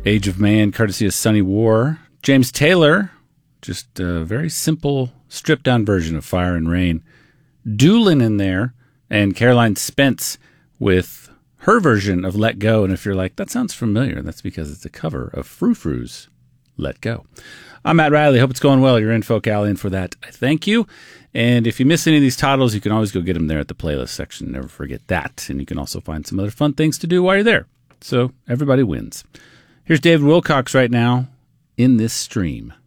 Age of Man, courtesy of Sunny War. James Taylor, just a very simple, stripped-down version of Fire and Rain. Doolin in there, and Caroline Spence with her version of Let Go. And if you're like, that sounds familiar, that's because it's a cover of Frou Frou's Let Go. I'm Matt Riley. Hope it's going well. You're in Folk Alley, and for that, I thank you. And if you miss any of these titles, you can always go get them there at the playlist section. Never forget that. And you can also find some other fun things to do while you're there. So everybody wins. Here's David Wilcox right now, In This Stream.